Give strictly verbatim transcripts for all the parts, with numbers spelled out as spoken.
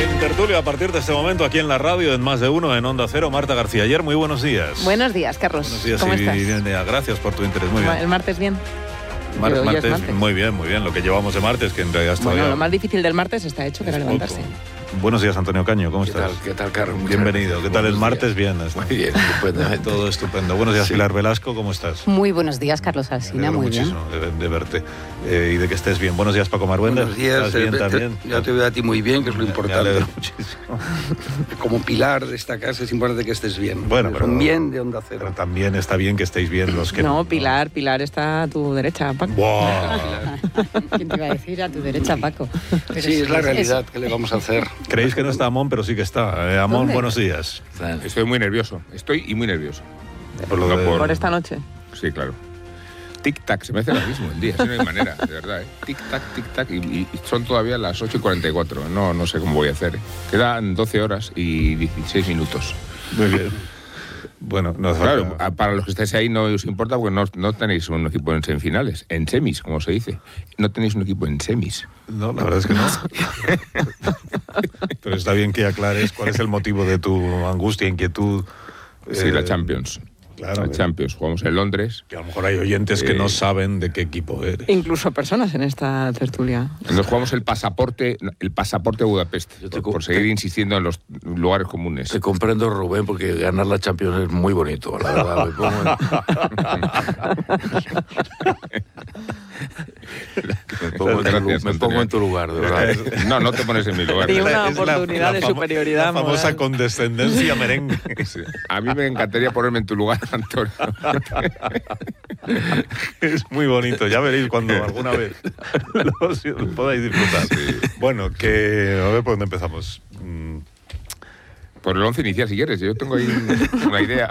En tertulia, a partir de este momento, aquí en la radio, en Más de Uno, en Onda Cero, Marta García Ayer, muy buenos días. Buenos días, Carlos. Buenos días, ¿Cómo y, estás? y, gracias por tu interés, muy bien. ¿El martes bien? Mar, Yo, martes, martes, muy bien, muy bien. Lo que llevamos de martes, que en realidad está Bueno, todavía... lo más difícil del martes está hecho, que era levantarse. Buenos días, Antonio Caño, ¿cómo ¿Qué estás? tal, ¿Qué tal, Carlos? Bienvenido. ¿Qué tal el martes? Bien. Muy bien, estupendamente. Todo estupendo. Buenos días, sí. Pilar Velasco, ¿cómo estás? Muy buenos días, Carlos Alsina, muy bien. muchísimo de, de verte eh, y de que estés bien. Buenos días, Paco Marbuenda. Buenos días. ¿Estás bien eh, también? Te, ya te veo a ti muy bien, que es lo Me, importante. me alegro muchísimo. Como pilar de esta casa es importante que estés bien. Bueno, es pero, un bien de Onda Cero. Pero también está bien que estéis bien los que... No, Pilar, Pilar está a tu derecha, Paco. ¡Wow! ¿Quién te iba a decir? A tu derecha, Paco. Pero sí, es la realidad. es... ¿Qué le vamos a hacer? Creéis que no está Amón, pero sí que está. Eh, Amón, ¿Dónde? buenos días. Estoy muy nervioso. Estoy y muy nervioso. Por lo No de- por- Por esta noche. Sí, claro. Tic-tac, se me hace lo mismo el día, así no hay manera, de verdad. ¿eh? Tic-tac, tic-tac, y, y son todavía las ocho y cuarenta y cuatro. No, no sé cómo voy a hacer. ¿eh? Quedan doce horas y dieciséis minutos. Muy bien. Bueno, no hace Claro, falta- a- para los que estáis ahí no os importa porque no, no tenéis un equipo en semifinales, en semis, como se dice. No tenéis un equipo en semis. No, la verdad es que no. Pero está bien que aclares cuál es el motivo de tu angustia, inquietud. Sí, eh, la Champions. Claro, La que- Champions. Jugamos en Londres. Que a lo mejor hay oyentes que Eh, no saben de qué equipo eres. Incluso personas en esta tertulia. Nos jugamos el pasaporte, el pasaporte a Budapest, Yo te por, por co- seguir te- insistiendo en los lugares comunes. Te comprendo, Rubén, porque ganar la Champions es muy bonito, la verdad. Me pongo en, me pongo en tu, Gracias, me pongo en tu lugar, de verdad. No, no te pones en mi lugar. Y una Es la- oportunidad de famo- superioridad La famosa moral. condescendencia merengue. Sí. A mí me encantaría ponerme en tu lugar, Antonio. Es muy bonito, ya veréis cuando alguna vez lo, si lo podáis disfrutar. Bueno, que a ver por dónde empezamos. Mm, Por el once inicial, si quieres. Yo tengo ahí un- una idea.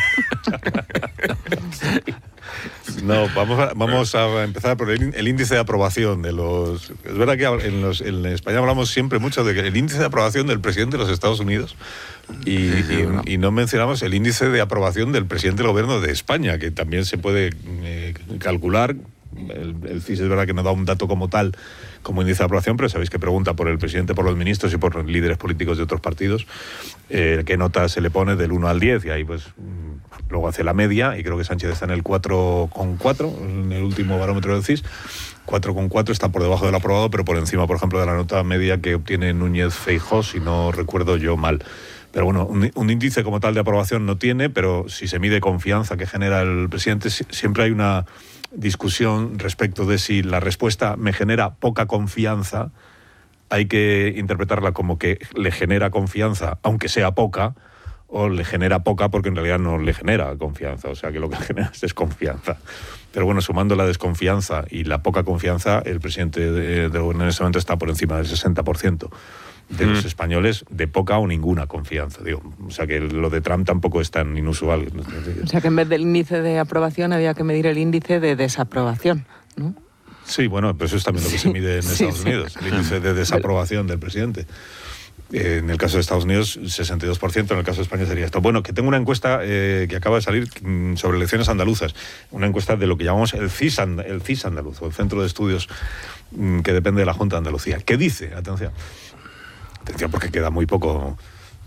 No, vamos a, vamos a empezar por el, ín- el índice de aprobación de los... Es verdad que en, los, en España hablamos siempre mucho de que el índice de aprobación del presidente de los Estados Unidos y, Sí, sí, y- bueno. y no mencionamos el índice de aprobación del presidente del gobierno de España, que también se puede eh, calcular. El, el C I S es verdad que no da un dato como tal, como índice de aprobación, pero sabéis que pregunta por el presidente, por los ministros y por líderes políticos de otros partidos, eh, qué nota se le pone del uno al diez, y ahí pues mm, luego hace la media, y creo que Sánchez está en el cuatro coma cuatro, en el último barómetro del C I S. cuatro coma cuatro está por debajo del aprobado, pero por encima, por ejemplo, de la nota media que obtiene Núñez Feijóo, si no recuerdo yo mal. Pero bueno, un, un índice como tal de aprobación no tiene, pero si se mide confianza que genera el presidente, si- siempre hay una discusión respecto de si la respuesta me genera poca confianza, hay que interpretarla como que le genera confianza, aunque sea poca, o le genera poca porque en realidad no le genera confianza, o sea que lo que genera es desconfianza. Pero bueno, sumando la desconfianza y la poca confianza, el presidente de, de gobierno en este momento está por encima del sesenta por ciento de los Mm. españoles, de poca o ninguna confianza, digo. O sea que lo de Trump tampoco es tan inusual. O sea que en vez del índice de aprobación había que medir el índice de desaprobación, ¿no? Sí, bueno, pero eso es también lo que Sí, se mide en sí, Estados sí. Unidos, el índice de desaprobación del presidente. Eh, en el caso de Estados Unidos, sesenta y dos por ciento, en el caso de España sería esto. Bueno, que tengo una encuesta eh, que acaba de salir mm, sobre elecciones andaluzas, una encuesta de lo que llamamos el C I S, and- el C I S andaluz, o el Centro de Estudios mm, que depende de la Junta de Andalucía. ¿Qué dice? Atención. Atención, porque queda muy poco...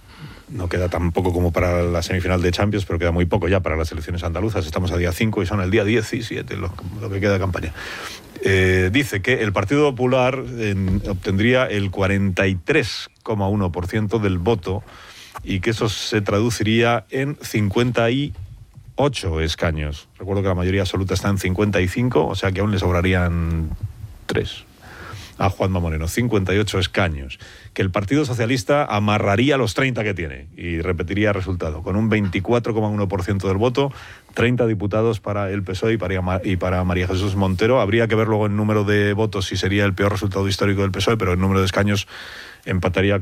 No queda tan poco como para la semifinal de Champions, pero queda muy poco ya para las elecciones andaluzas. Estamos a día cinco y son el día diecisiete lo, lo que queda de campaña. Eh, dice que el Partido Popular eh, obtendría el cuarenta y tres coma uno por ciento del voto y que eso se traduciría en cincuenta y ocho escaños. Recuerdo que la mayoría absoluta está en cincuenta y cinco, o sea que aún le sobrarían tres a Juanma Moreno, cincuenta y ocho escaños, que el Partido Socialista amarraría los treinta que tiene y repetiría el resultado, con un veinticuatro coma uno por ciento del voto, treinta diputados para el P S O E y para, y para María Jesús Montero. Habría que ver luego el número de votos si sería el peor resultado histórico del P S O E, pero el número de escaños empataría